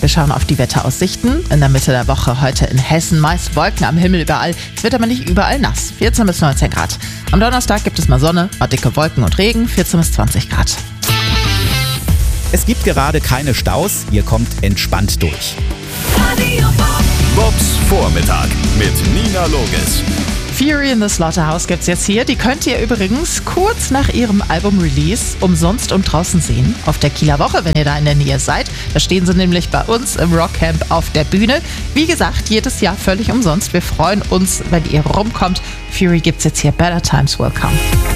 Wir schauen auf die Wetteraussichten. In der Mitte der Woche heute in Hessen meist Wolken am Himmel überall. Es wird aber nicht überall nass. 14 bis 19 Grad. Am Donnerstag gibt es mal Sonne, mal dicke Wolken und Regen. 14 bis 20 Grad. Es gibt gerade keine Staus, ihr kommt entspannt durch. Bobs Vormittag mit Nina Loges. Fury in the Slaughterhouse gibt's jetzt hier. Die könnt ihr übrigens kurz nach ihrem Album-Release umsonst und draußen sehen. Auf der Kieler Woche, wenn ihr da in der Nähe seid. Da stehen sie nämlich bei uns im Rockcamp auf der Bühne. Wie gesagt, jedes Jahr völlig umsonst. Wir freuen uns, wenn ihr rumkommt. Fury gibt's jetzt hier. Better Times Will Come.